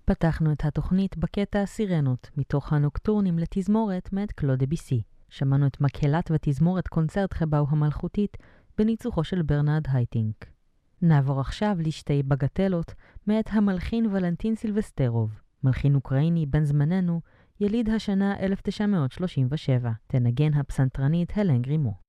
פתחנו את התוכנית בקטע סירנות, מתוך הנוקטורנים לתזמורת מאת קלוד דביסי. שמענו את מקהלת ותזמורת קונצרט חבאו המלכותית בניצוחו של ברנרד הייטינק. נעבור עכשיו לשתי בגטלות מאת המלחין ולנטין סילבסטרוב, מלחין אוקראיני בן זמננו, יליד השנה 1937, תנגן הפסנתרנית הלן גרימו.